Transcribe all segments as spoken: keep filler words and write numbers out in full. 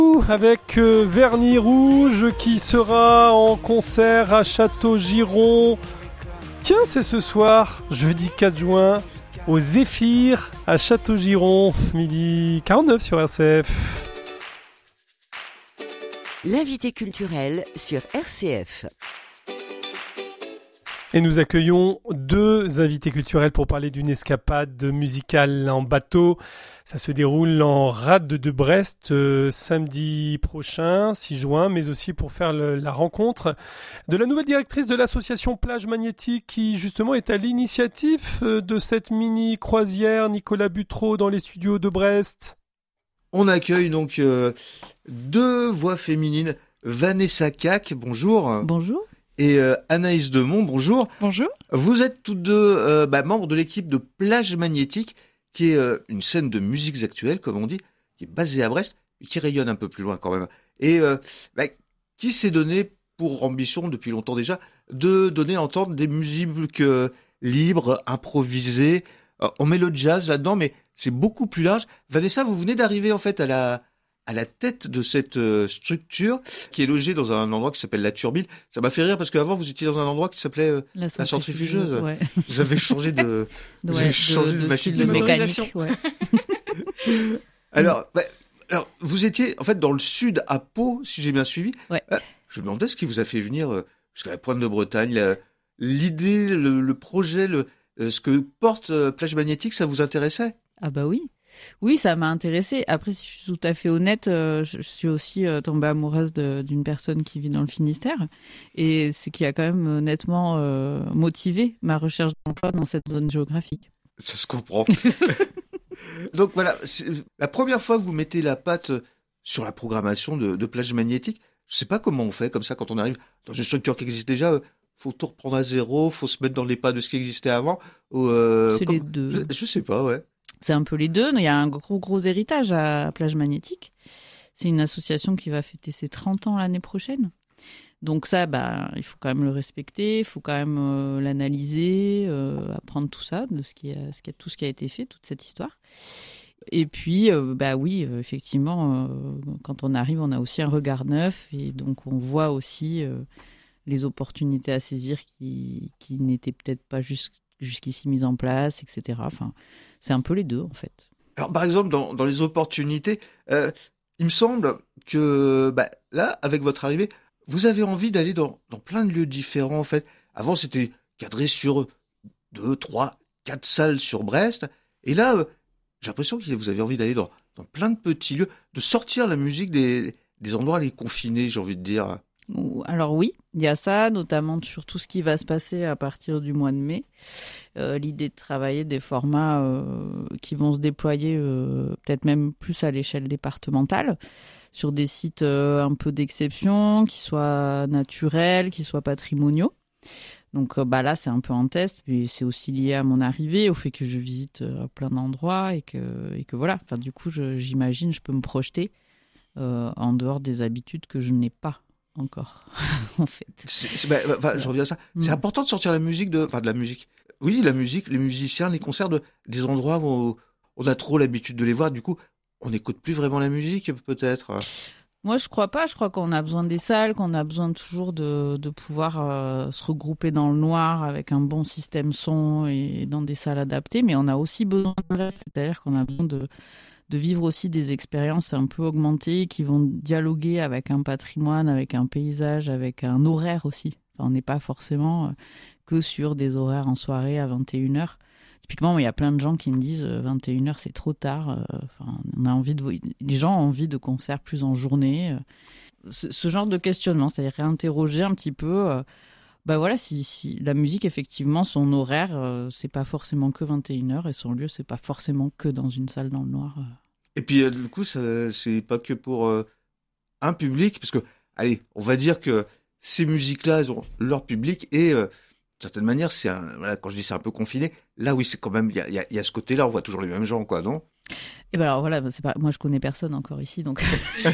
Avec euh, Vernis Rouge qui sera en concert à Château-Giron. Tiens, c'est ce soir, jeudi quatre juin, au Zéphyr à Château-Giron, midi quarante-neuf sur R C F. L'invité culturel sur R C F. Et nous accueillons deux invités culturels pour parler d'une escapade musicale en bateau. Ça se déroule en rade de Brest euh, samedi prochain, six juin, mais aussi pour faire le, la rencontre de la nouvelle directrice de l'association Plage Magnétique qui justement est à l'initiative euh, de cette mini croisière, Nicolas Butreau, dans les studios de Brest. On accueille donc euh, deux voix féminines. Vanessa Cac, bonjour. Bonjour. Et euh, Anaïs Demont, bonjour. Bonjour. Vous êtes toutes deux euh, bah, membres de l'équipe de Plage Magnétique, qui est euh, une scène de musiques actuelles, comme on dit, qui est basée à Brest, et qui rayonne un peu plus loin quand même. Et euh, bah, qui s'est donné pour ambition, depuis longtemps déjà, de donner à entendre des musiques euh, libres, improvisées. Euh, on met le jazz là-dedans, mais c'est beaucoup plus large. Vanessa, vous venez d'arriver en fait à la... à la tête de cette euh, structure qui est logée dans un endroit qui s'appelle la Turbine. Ça m'a fait rire parce qu'avant vous étiez dans un endroit qui s'appelait euh, la, la centrifugeuse. Ouais. Vous avez changé de, vous ouais, avez changé de, de, de machine de mécanique. Ouais. alors, bah, alors, vous étiez en fait dans le sud à Pau, si j'ai bien suivi. Ouais. Euh, je me demandais ce qui vous a fait venir euh, jusqu'à la pointe de Bretagne. La, l'idée, le, le projet, le, euh, ce que porte euh, Plage Magnétique, ça vous intéressait ? Ah bah oui. Oui, ça m'a intéressée. Après, si je suis tout à fait honnête, euh, je, je suis aussi euh, tombée amoureuse de, d'une personne qui vit dans le Finistère. Et ce qui a quand même euh, nettement euh, motivé ma recherche d'emploi dans cette zone géographique. Ça se comprend. Donc voilà, c'est la première fois que vous mettez la patte sur la programmation de, de Plage Magnétique. Je sais pas comment on fait comme ça quand on arrive dans une structure qui existe déjà. Euh, faut tout reprendre à zéro, faut se mettre dans les pas de ce qui existait avant. Ou, euh, c'est comme... les deux. Je, je sais pas, ouais. C'est un peu les deux. Il y a un gros, gros héritage à Plage Magnétique. C'est une association qui va fêter ses trente ans l'année prochaine. Donc ça, bah, il faut quand même le respecter, il faut quand même euh, l'analyser, euh, apprendre tout ça, de ce qui a, ce qui a, tout ce qui a été fait, toute cette histoire. Et puis, euh, bah oui, euh, effectivement, euh, quand on arrive, on a aussi un regard neuf. Et donc, on voit aussi euh, les opportunités à saisir qui, qui n'étaient peut-être pas jusqu', jusqu'ici mises en place, et cetera. Enfin... C'est un peu les deux, en fait. Alors, par exemple, dans, dans les opportunités, euh, il me semble que bah, là, avec votre arrivée, vous avez envie d'aller dans, dans plein de lieux différents, en fait. Avant, c'était cadré sur deux, trois, quatre salles sur Brest. Et là, euh, j'ai l'impression que vous avez envie d'aller dans, dans plein de petits lieux, de sortir la musique des, des endroits les confinés, j'ai envie de dire. Alors oui, il y a ça, notamment sur tout ce qui va se passer à partir du mois de mai. Euh, l'idée de travailler des formats euh, qui vont se déployer euh, peut-être même plus à l'échelle départementale, sur des sites euh, un peu d'exception, qui soient naturels, qui soient patrimoniaux. Donc euh, bah là, c'est un peu en test, mais c'est aussi lié à mon arrivée, au fait que je visite euh, plein d'endroits et que, et que voilà. Enfin, du coup, je, j'imagine, je peux me projeter euh, en dehors des habitudes que je n'ai pas encore, en fait. C'est, c'est, bah, bah, je reviens à ça. C'est mmh. important de sortir la musique de, enfin de la musique. Oui, la musique, les musiciens, les concerts de des endroits où on a trop l'habitude de les voir. Du coup, on n'écoute plus vraiment la musique, peut-être. Moi, je crois pas. Je crois qu'on a besoin des salles, qu'on a besoin toujours de de pouvoir euh, se regrouper dans le noir avec un bon système son et dans des salles adaptées. Mais on a aussi besoin de reste, c'est-à-dire qu'on a besoin de de vivre aussi des expériences un peu augmentées qui vont dialoguer avec un patrimoine, avec un paysage, avec un horaire aussi. Enfin, on n'est pas forcément que sur des horaires en soirée à vingt et une heures. Typiquement, il y a plein de gens qui me disent euh, vingt et une heures, c'est trop tard. Enfin, on a envie de... Les gens ont envie de concerts plus en journée. Ce, ce genre de questionnement, c'est-à-dire réinterroger un petit peu... Euh, bah voilà, si, si la musique, effectivement, son horaire, euh, c'est pas forcément que vingt et une heures et son lieu, c'est pas forcément que dans une salle dans le noir. Euh. Et puis, euh, du coup, ça, c'est pas que pour euh, un public, parce que, allez, on va dire que ces musiques-là, elles ont leur public et, euh, d'une certaine manière, c'est un, voilà, quand je dis c'est un peu confiné, là, oui, c'est quand même, il y a, y, a, y a ce côté-là, on voit toujours les mêmes gens, quoi, non ? Et ben alors voilà, c'est pas, moi je connais personne encore ici, donc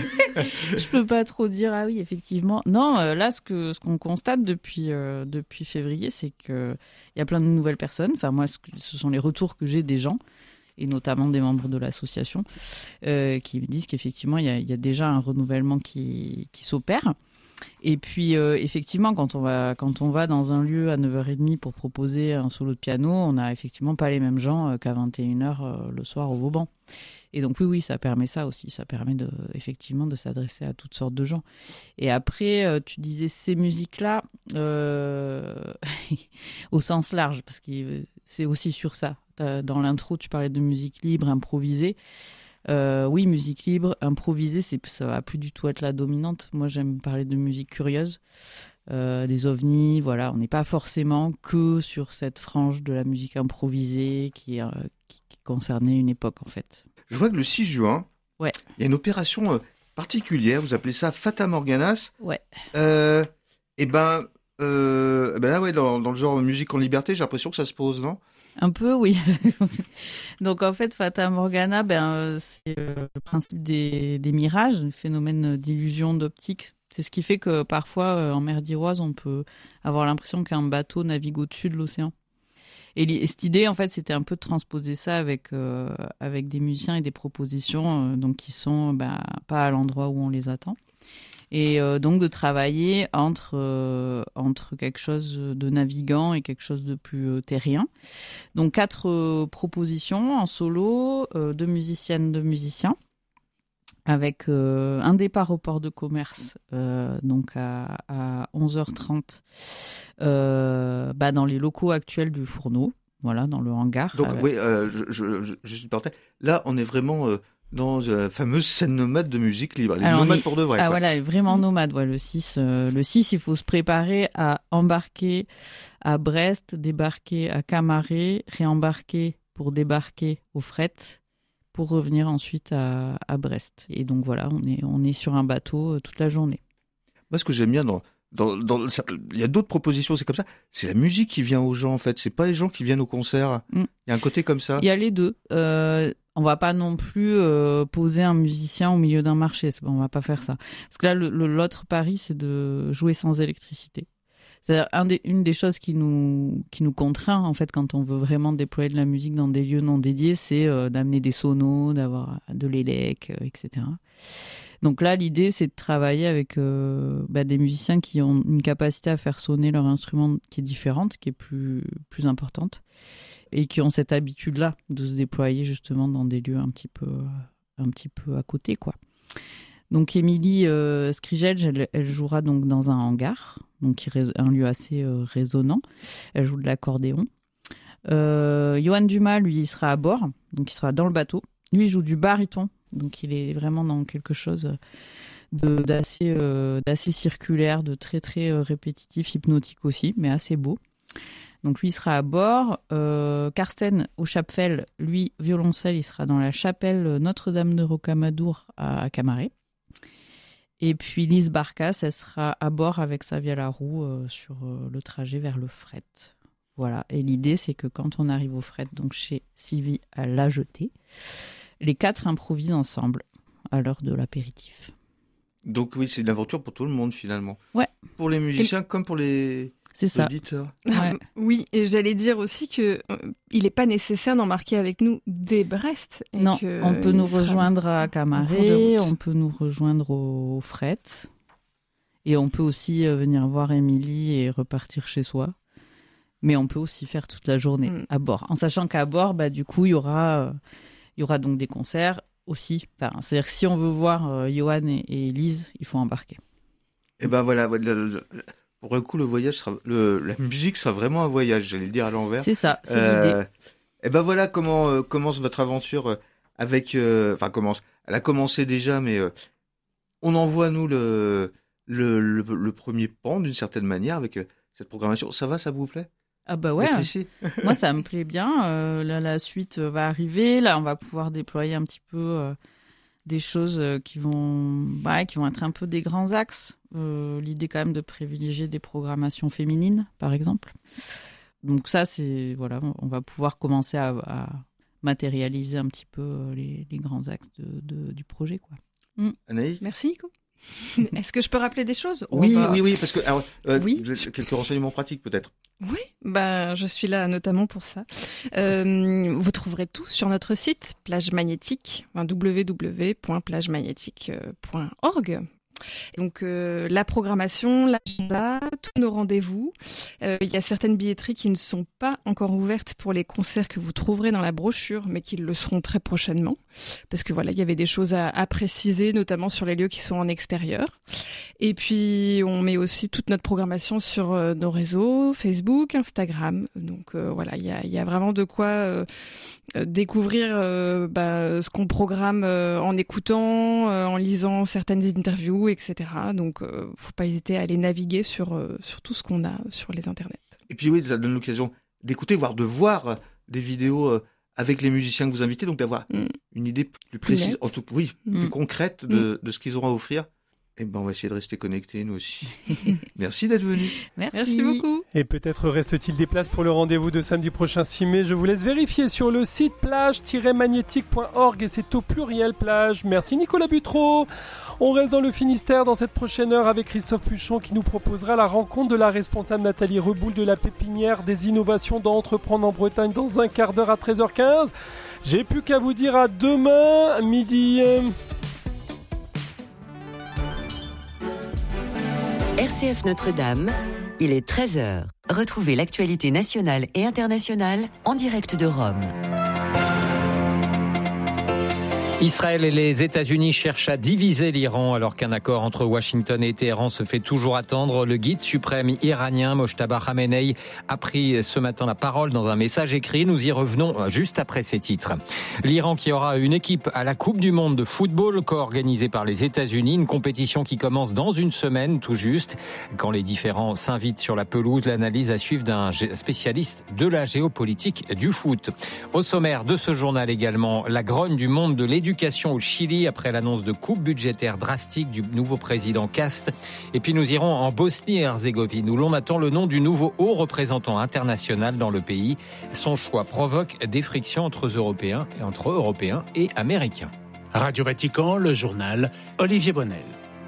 je peux pas trop dire ah oui effectivement. Non, euh, là ce que ce qu'on constate depuis euh, depuis février, c'est que il y a plein de nouvelles personnes. Enfin moi, ce, ce sont les retours que j'ai des gens et notamment des membres de l'association, euh, qui me disent qu'effectivement, il y a, il y a déjà un renouvellement qui, qui s'opère. Et puis, euh, effectivement, quand on, va, quand on va dans un lieu à neuf heures trente pour proposer un solo de piano, on n'a effectivement pas les mêmes gens euh, qu'à vingt et une heures euh, le soir au Vauban. Et donc, oui, oui, ça permet ça aussi. Ça permet de, effectivement de s'adresser à toutes sortes de gens. Et après, euh, tu disais ces musiques-là, euh, au sens large, parce que c'est aussi sur ça. Dans l'intro, tu parlais de musique libre, improvisée. Euh, oui, musique libre, improvisée, c'est, ça va plus du tout être la dominante. Moi, j'aime parler de musique curieuse, euh, des ovnis. Voilà, on n'est pas forcément que sur cette frange de la musique improvisée qui, euh, qui, qui concernait une époque, en fait. Je vois que le six juin, ouais. il y a une opération euh, particulière. Vous appelez ça Fata Morganas. Ouais. Euh, et ben, euh, ben là, ouais, dans, dans le genre musique en liberté, j'ai l'impression que ça se pose, non ? Un peu, oui. Donc, en fait, Fata Morgana, ben, c'est euh, le principe des, des mirages, le phénomène d'illusion d'optique. C'est ce qui fait que parfois, euh, en mer d'Iroise, on peut avoir l'impression qu'un bateau navigue au-dessus de l'océan. Et, et cette idée, en fait, c'était un peu de transposer ça avec, euh, avec des musiciens et des propositions euh, donc, qui sont ben, pas à l'endroit où on les attend. Et euh, donc de travailler entre, euh, entre quelque chose de navigant et quelque chose de plus euh, terrien. Donc quatre euh, propositions en solo, euh, deux musiciennes, deux musiciens, avec euh, un départ au port de commerce, euh, donc à, à onze heures trente, euh, bah dans les locaux actuels du Fourneau, voilà, dans le hangar. Donc avec... oui, euh, je, je, je, je suis porté. Là, on est vraiment... Euh... dans la fameuse scène nomade de musique libre. Les Alors, nomades est... pour de vrai. Ah quoi. voilà, vraiment nomade. Ouais, le six, euh, le six, il faut se préparer à embarquer à Brest, débarquer à Camaret, réembarquer pour débarquer au fret, pour revenir ensuite à, à Brest. Et donc voilà, on est, on est sur un bateau euh, toute la journée. Moi, ce que j'aime bien dans... Dans, dans, il y a d'autres propositions, c'est comme ça. C'est la musique qui vient aux gens, en fait. C'est pas les gens qui viennent au concert. Mm. Il y a un côté comme ça. Il y a les deux. Euh, on va pas non plus euh, poser un musicien au milieu d'un marché. C'est, on va pas faire ça. Parce que là, le, le, l'autre pari, c'est de jouer sans électricité. C'est-à-dire, un des, une des choses qui nous, qui nous contraint, en fait, quand on veut vraiment déployer de la musique dans des lieux non dédiés, c'est euh, d'amener des sonos, d'avoir de l'élec, euh, et cetera. Donc là, l'idée, c'est de travailler avec euh, bah, des musiciens qui ont une capacité à faire sonner leur instrument qui est différente, qui est plus, plus importante, et qui ont cette habitude-là de se déployer justement dans des lieux un petit peu, un petit peu à côté, quoi. Donc Émilie euh, Skrigelj, elle, elle jouera donc dans un hangar, donc un lieu assez euh, résonnant. Elle joue de l'accordéon. Euh, Johan Dumas, lui, il sera à bord, donc il sera dans le bateau. Lui, il joue du baryton. Donc, il est vraiment dans quelque chose de, d'assez, euh, d'assez circulaire, de très, très euh, répétitif, hypnotique aussi, mais assez beau. Donc, lui, il sera à bord. Euh, Karsten Ochapfel, lui, violoncelle, il sera dans la chapelle Notre-Dame de Rocamadour à, à Camaret. Et puis, Lise Barkas, elle sera à bord avec sa vielle à roue euh, sur euh, le trajet vers le fret. Voilà. Et l'idée, c'est que quand on arrive au fret, donc chez Sylvie à La Jetée, les quatre improvisent ensemble à l'heure de l'apéritif. Donc oui, c'est une aventure pour tout le monde finalement. Ouais. Pour les musiciens et... comme pour les c'est ça. auditeurs. Ouais. Oui, et j'allais dire aussi que euh, il n'est pas nécessaire d'embarquer avec nous dès Brest. Et non, que, on peut euh, nous rejoindre à Camaret, on peut nous rejoindre au fret, et on peut aussi euh, venir voir Émilie et repartir chez soi. Mais on peut aussi faire toute la journée mm. à bord, en sachant qu'à bord, bah, du coup, il y aura... Euh, Il y aura donc des concerts aussi. Enfin, c'est-à-dire que si on veut voir euh, Johan et, et Lise, il faut embarquer. Et ben voilà, le, le, le, pour le coup, le voyage sera, le, la musique sera vraiment un voyage, j'allais le dire à l'envers. C'est ça, c'est euh, l'idée. Et ben voilà comment euh, commence votre aventure avec... Enfin, euh, commence. Elle a commencé déjà, mais euh, on envoie, nous, le, le, le, le premier pan, d'une certaine manière, avec euh, cette programmation. Ça va, ça vous plaît ? Ah bah ouais, moi ça me plaît bien. Euh, là, la suite va arriver. Là, on va pouvoir déployer un petit peu euh, des choses qui vont, bah, qui vont être un peu des grands axes. Euh, l'idée quand même de privilégier des programmations féminines, par exemple. Donc ça, c'est voilà, on va pouvoir commencer à, à matérialiser un petit peu les, les grands axes de, de, du projet, quoi. Mm. Anaïs ? Merci, quoi. Est-ce que je peux rappeler des choses? Oui, oh bah... oui, oui, parce que alors, euh, oui. quelques renseignements pratiques peut-être. Oui, bah, je suis là notamment pour ça. Euh, vous trouverez tout sur notre site Plage Magnétique, enfin, w w w point plage magnétique point org. Donc euh, la programmation, l'agenda, tous nos rendez-vous. Euh, il y a certaines billetteries qui ne sont pas encore ouvertes pour les concerts que vous trouverez dans la brochure, mais qui le seront très prochainement. Parce que voilà, il y avait des choses à, à préciser, notamment sur les lieux qui sont en extérieur. Et puis on met aussi toute notre programmation sur euh, nos réseaux, Facebook, Instagram. Donc euh, voilà, il y a, il y a vraiment de quoi euh, découvrir euh, bah, ce qu'on programme euh, en écoutant, euh, en lisant certaines interviews, et cetera. Donc, euh, faut pas hésiter à aller naviguer sur, euh, sur tout ce qu'on a sur les internets. Et puis oui, ça donne l'occasion d'écouter, voire de voir euh, des vidéos euh, avec les musiciens que vous invitez, donc d'avoir mm. une idée plus précise, Net. en tout, oui, mm. plus concrète de, mm. de ce qu'ils auront à offrir. Eh ben, on va essayer de rester connectés, nous aussi. Merci d'être venus. Merci. Merci beaucoup. Et peut-être reste-t-il des places pour le rendez-vous de samedi prochain six mai. Je vous laisse vérifier sur le site plage tiret magnétique point org et c'est au pluriel plage. Merci Nicolas Butreau. On reste dans le Finistère dans cette prochaine heure avec Christophe Puchon qui nous proposera la rencontre de la responsable Nathalie Reboul de la pépinière des innovations d'entreprendre en Bretagne dans un quart d'heure à treize heures quinze. J'ai plus qu'à vous dire à demain midi. R C F Notre-Dame, il est treize heures. Retrouvez l'actualité nationale et internationale en direct de Rome. Israël et les États-Unis cherchent à diviser l'Iran alors qu'un accord entre Washington et Téhéran se fait toujours attendre. Le guide suprême iranien Mojtaba Khamenei a pris ce matin la parole dans un message écrit. Nous y revenons juste après ces titres. L'Iran qui aura une équipe à la Coupe du Monde de football co-organisée par les États-Unis, une compétition qui commence dans une semaine tout juste. Quand les différents s'invitent sur la pelouse, l'analyse à suivre d'un spécialiste de la géopolitique du foot. Au sommaire de ce journal également, la grogne du monde de l'éducation au Chili après l'annonce de coupes budgétaires drastiques du nouveau président Kast. Et puis nous irons en Bosnie et Herzégovine où l'on attend le nom du nouveau haut représentant international dans le pays. Son choix provoque des frictions entre Européens et entre Européens et Américains. Radio Vatican, le journal, Olivier Bonnel.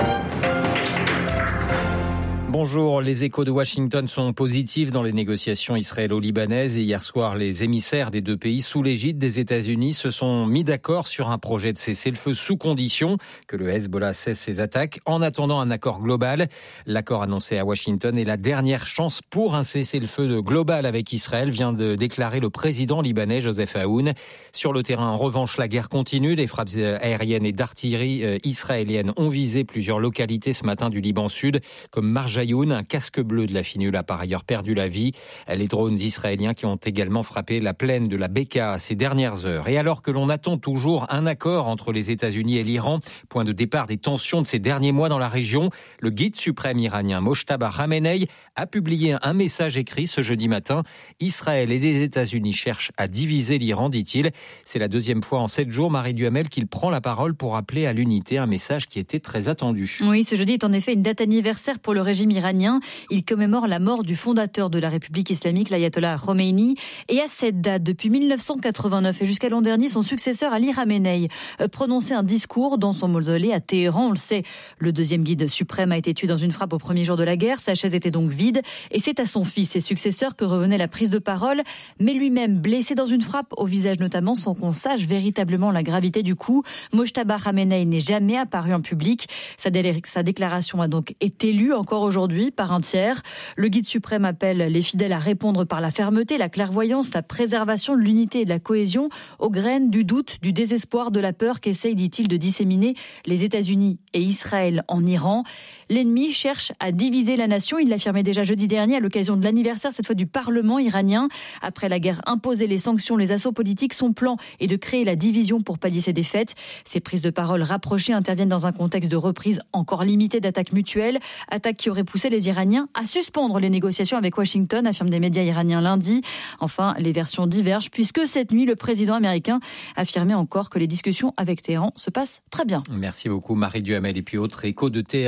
Bonjour, les échos de Washington sont positifs dans les négociations israélo-libanaises et hier soir, les émissaires des deux pays sous l'égide des États-Unis se sont mis d'accord sur un projet de cessez-le-feu sous condition que le Hezbollah cesse ses attaques en attendant un accord global. L'accord annoncé à Washington est la dernière chance pour un cessez-le-feu global avec Israël, vient de déclarer le président libanais Joseph Aoun. Sur le terrain, en revanche, la guerre continue. Les frappes aériennes et d'artillerie israéliennes ont visé plusieurs localités ce matin du Liban Sud, comme Marjayoun. Un casque bleu de la Finule a par ailleurs perdu la vie. Les drones israéliens qui ont également frappé la plaine de la Beka ces dernières heures. Et alors que l'on attend toujours un accord entre les États-Unis et l'Iran, point de départ des tensions de ces derniers mois dans la région, le guide suprême iranien Mojtaba Khamenei a publié un message écrit ce jeudi matin. Israël et les États-Unis cherchent à diviser l'Iran, dit-il. C'est la deuxième fois en sept jours, Marie Duhamel, qu'il prend la parole pour appeler à l'unité, un message qui était très attendu. Oui, ce jeudi est en effet une date anniversaire pour le régime iranien. Il commémore la mort du fondateur de la République islamique, l'ayatollah Khomeini. Et à cette date, depuis mille neuf cent quatre-vingt-neuf et jusqu'à l'an dernier, son successeur Ali Khamenei prononçait un discours dans son mausolée à Téhéran. On le sait, le deuxième guide suprême a été tué dans une frappe au premier jour de la guerre. Sa chaise était donc vide. Et c'est à son fils et successeur que revenait la prise de parole. Mais lui-même, blessé dans une frappe, au visage notamment, sans qu'on sache véritablement la gravité du coup, Mojtaba Khamenei n'est jamais apparu en public. Sa, dé- sa déclaration a donc été lue encore aujourd'hui par un tiers. Le guide suprême appelle les fidèles à répondre par la fermeté, la clairvoyance, la préservation de l'unité et de la cohésion aux graines du doute, du désespoir, de la peur qu'essayent, dit-il, de disséminer les États-Unis et Israël en Iran. L'ennemi cherche à diviser la nation. Il l'affirmait déjà jeudi dernier à l'occasion de l'anniversaire, cette fois du Parlement iranien. Après la guerre imposée, les sanctions, les assauts politiques, son plan est de créer la division pour pallier ses défaites. Ces prises de parole rapprochées interviennent dans un contexte de reprise encore limitée d'attaques mutuelles, attaques qui auraient poussé les Iraniens à suspendre les négociations avec Washington, affirment des médias iraniens lundi. Enfin, les versions divergent puisque cette nuit, le président américain affirmait encore que les discussions avec Téhéran se passent très bien. Merci beaucoup Marie Duhamel. Et puis autre écho de Téhéran à l'instant.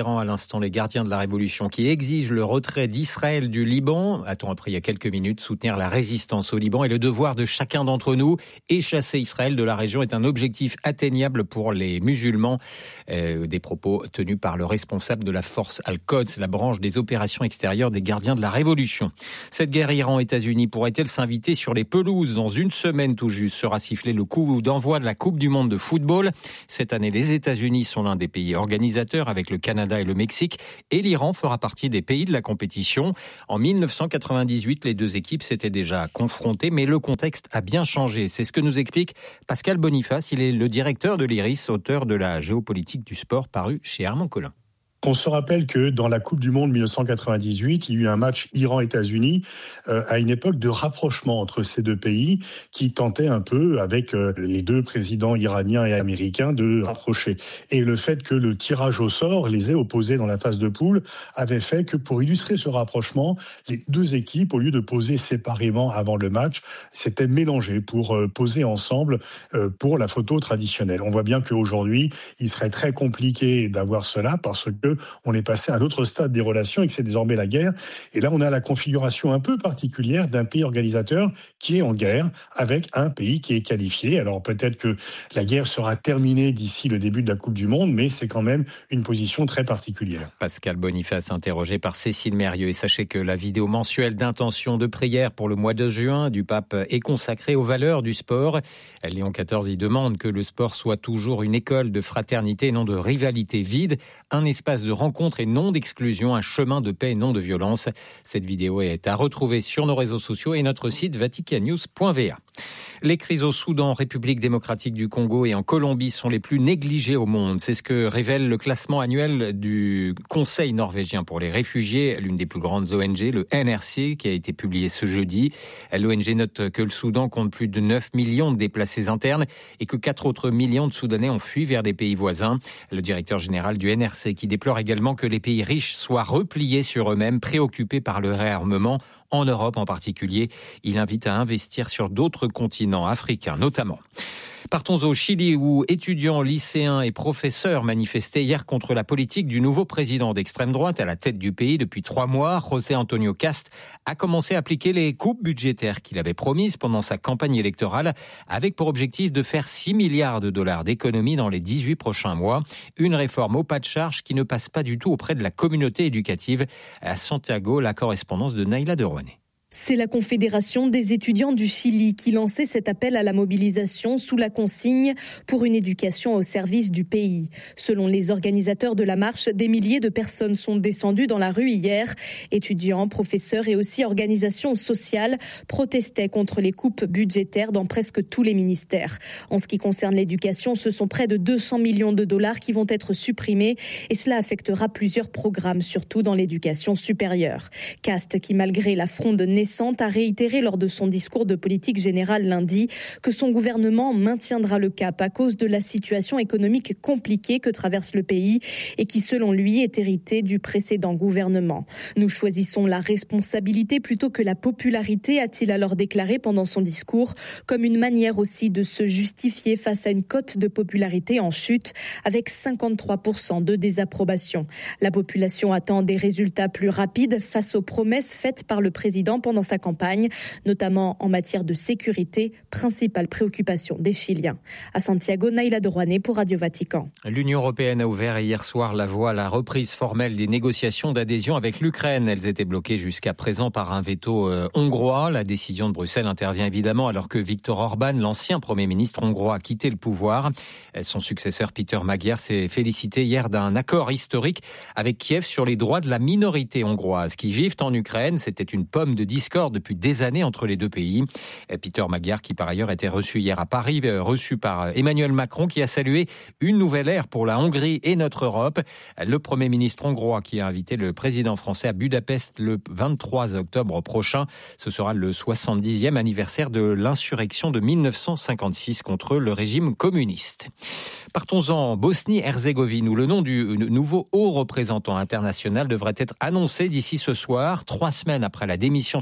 l'instant, les gardiens de la Révolution qui exigent le retrait d'Israël du Liban. A-t-on appris il y a quelques minutes, soutenir la résistance au Liban est le devoir de chacun d'entre nous. Et chasser Israël de la région est un objectif atteignable pour les musulmans. Euh, des propos tenus par le responsable de la force Al-Quds, la branche des opérations extérieures des gardiens de la Révolution. Cette guerre Iran-États-Unis pourrait-elle s'inviter sur les pelouses? Dans une semaine tout juste sera sifflé le coup d'envoi de la Coupe du Monde de football. Cette année, les États-Unis sont l'un des pays organisateurs avec le Canada et le Mexique, et l'Iran fera partie des pays de la compétition. En mille neuf cent quatre-vingt-dix-huit, les deux équipes s'étaient déjà confrontées, mais le contexte a bien changé. C'est ce que nous explique Pascal Boniface. Il est le directeur de l'I R I S, auteur de la géopolitique du sport paru chez Armand Collin. On se rappelle que dans la Coupe du Monde mille neuf cent quatre-vingt-dix-huit, il y a eu un match Iran-États-Unis euh, à une époque de rapprochement entre ces deux pays qui tentaient un peu, avec euh, les deux présidents iraniens et américains, de rapprocher. Et le fait que le tirage au sort les ait opposés dans la phase de poule avait fait que pour illustrer ce rapprochement, les deux équipes, au lieu de poser séparément avant le match, s'étaient mélangées pour euh, poser ensemble euh, pour la photo traditionnelle. On voit bien qu'aujourd'hui, il serait très compliqué d'avoir cela parce que on est passé à un autre stade des relations et que c'est désormais la guerre. Et là, on a la configuration un peu particulière d'un pays organisateur qui est en guerre avec un pays qui est qualifié. Alors peut-être que la guerre sera terminée d'ici le début de la Coupe du Monde, mais c'est quand même une position très particulière. Pascal Boniface, interrogé par Cécile Mérieux. Et sachez que la vidéo mensuelle d'intention de prière pour le mois de juin du pape est consacrée aux valeurs du sport. Léon quatorze y demande que le sport soit toujours une école de fraternité et non de rivalité vide, un espace de rencontre et non d'exclusion, un chemin de paix et non de violence. Cette vidéo est à retrouver sur nos réseaux sociaux et notre site vatican news point v a. Les crises au Soudan, République démocratique du Congo et en Colombie sont les plus négligées au monde. C'est ce que révèle le classement annuel du Conseil norvégien pour les réfugiés, l'une des plus grandes O N G, le N R C, qui a été publié ce jeudi. L'O N G note que le Soudan compte plus de neuf millions de déplacés internes et que quatre autres millions de Soudanais ont fui vers des pays voisins. Le directeur général du N R C qui déplore également que les pays riches soient repliés sur eux-mêmes, préoccupés par le réarmement. En Europe en particulier, il invite à investir sur d'autres continents africains notamment. Partons au Chili où étudiants, lycéens et professeurs manifestaient hier contre la politique du nouveau président d'extrême droite à la tête du pays depuis trois mois. José Antonio Cast a commencé à appliquer les coupes budgétaires qu'il avait promises pendant sa campagne électorale avec pour objectif de faire six milliards de dollars d'économies dans les dix-huit prochains mois. Une réforme au pas de charge qui ne passe pas du tout auprès de la communauté éducative. À Santiago, la correspondance de Naïla de Rouanet. C'est la Confédération des étudiants du Chili qui lançait cet appel à la mobilisation sous la consigne pour une éducation au service du pays. Selon les organisateurs de la marche, des milliers de personnes sont descendues dans la rue hier. Étudiants, professeurs et aussi organisations sociales protestaient contre les coupes budgétaires dans presque tous les ministères. En ce qui concerne l'éducation, ce sont près de deux cents millions de dollars qui vont être supprimés et cela affectera plusieurs programmes, surtout dans l'éducation supérieure. Cast, qui malgré la fronde a réitéré lors de son discours de politique générale lundi que son gouvernement maintiendra le cap à cause de la situation économique compliquée que traverse le pays et qui, selon lui, est héritée du précédent gouvernement. Nous choisissons la responsabilité plutôt que la popularité, a-t-il alors déclaré pendant son discours, comme une manière aussi de se justifier face à une cote de popularité en chute avec cinquante-trois pour cent de désapprobation. La population attend des résultats plus rapides face aux promesses faites par le président pendant dans sa campagne, notamment en matière de sécurité, principale préoccupation des Chiliens. À Santiago, Naïla de Rouanet pour Radio Vatican. L'Union européenne a ouvert hier soir la voie à la reprise formelle des négociations d'adhésion avec l'Ukraine. Elles étaient bloquées jusqu'à présent par un veto euh, hongrois. La décision de Bruxelles intervient évidemment alors que Viktor Orban, l'ancien Premier ministre hongrois, a quitté le pouvoir. Son successeur Peter Magyar s'est félicité hier d'un accord historique avec Kiev sur les droits de la minorité hongroise qui vivent en Ukraine. C'était une pomme de discorde depuis des années entre les deux pays. Peter Magyar, qui par ailleurs était reçu hier à Paris, reçu par Emmanuel Macron, qui a salué une nouvelle ère pour la Hongrie et notre Europe. Le Premier ministre hongrois qui a invité le président français à Budapest le vingt-trois octobre prochain. Ce sera le soixante-dixième anniversaire de l'insurrection de mille neuf cent cinquante-six contre le régime communiste. Partons en Bosnie-Herzégovine où le nom du nouveau haut représentant international devrait être annoncé d'ici ce soir, trois semaines après la démission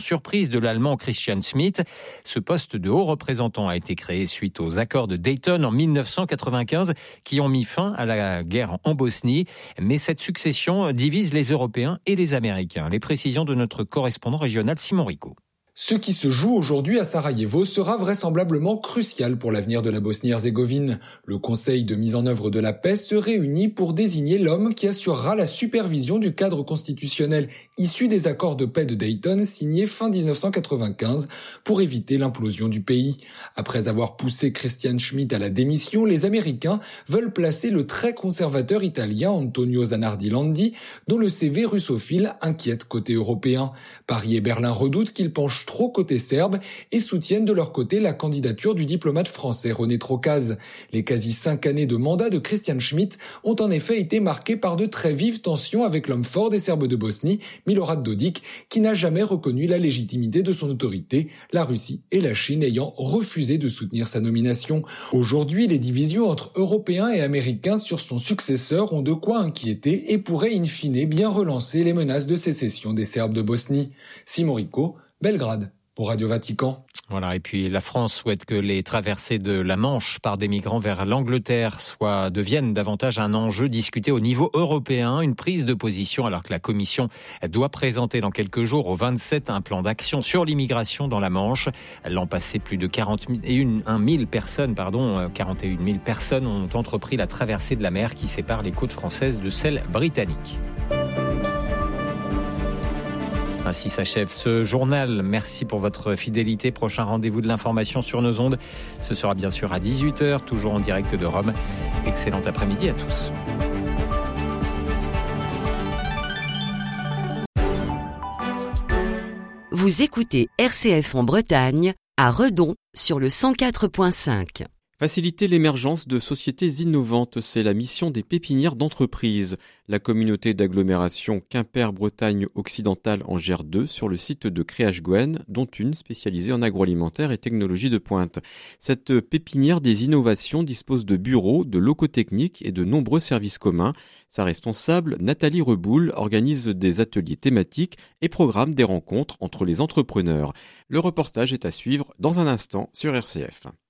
surprise de l'Allemand Christian Schmitt. Ce poste de haut représentant a été créé suite aux accords de Dayton en mille neuf cent quatre-vingt-quinze qui ont mis fin à la guerre en Bosnie. Mais cette succession divise les Européens et les Américains. Les précisions de notre correspondant régional Simon Rico. Ce qui se joue aujourd'hui à Sarajevo sera vraisemblablement crucial pour l'avenir de la Bosnie-Herzégovine. Le Conseil de mise en œuvre de la paix se réunit pour désigner l'homme qui assurera la supervision du cadre constitutionnel issu des accords de paix de Dayton signés fin dix-neuf cent quatre-vingt-quinze pour éviter l'implosion du pays. Après avoir poussé Christian Schmitt à la démission, les Américains veulent placer le très conservateur italien Antonio Zanardi Landi, dont le C V russophile inquiète côté européen. Paris et Berlin redoutent qu'il penche trop côté serbe et soutiennent de leur côté la candidature du diplomate français René Trocaz. Les quasi cinq années de mandat de Christian Schmitt ont en effet été marquées par de très vives tensions avec l'homme fort des Serbes de Bosnie, Milorad Dodik, qui n'a jamais reconnu la légitimité de son autorité, la Russie et la Chine ayant refusé de soutenir sa nomination. Aujourd'hui, les divisions entre Européens et Américains sur son successeur ont de quoi inquiéter et pourraient in fine bien relancer les menaces de sécession des Serbes de Bosnie. Simon Rico, Belgrade, pour Radio Vatican. Voilà, et puis la France souhaite que les traversées de la Manche par des migrants vers l'Angleterre soient, deviennent davantage un enjeu discuté au niveau européen. Une prise de position alors que la Commission doit présenter dans quelques jours au vingt-sept un plan d'action sur l'immigration dans la Manche. L'an passé, plus de quarante et un mille personnes, pardon, quarante et une mille personnes ont entrepris la traversée de la mer qui sépare les côtes françaises de celles britanniques. Ainsi s'achève ce journal. Merci pour votre fidélité. Prochain rendez-vous de l'information sur nos ondes. Ce sera bien sûr à dix-huit heures, toujours en direct de Rome. Excellent après-midi à tous. Vous écoutez R C F en Bretagne, à Redon, sur le cent quatre virgule cinq. Faciliter l'émergence de sociétés innovantes, c'est la mission des pépinières d'entreprise. La communauté d'agglomération Quimper-Bretagne occidentale en gère deux sur le site de Créache-Gouenne, dont une spécialisée en agroalimentaire et technologie de pointe. Cette pépinière des innovations dispose de bureaux, de locaux techniques et de nombreux services communs. Sa responsable, Nathalie Reboul, organise des ateliers thématiques et programme des rencontres entre les entrepreneurs. Le reportage est à suivre dans un instant sur R C F.